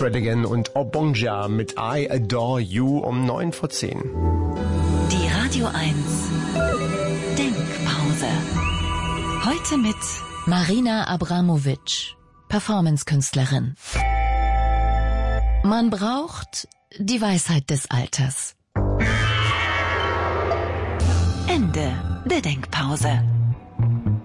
Fred Again und Obonja mit I Adore You um 9:10. Die Radio 1 Denkpause. Heute mit Marina Abramovic, Performance-Künstlerin. Man braucht die Weisheit des Alters. Ende der Denkpause.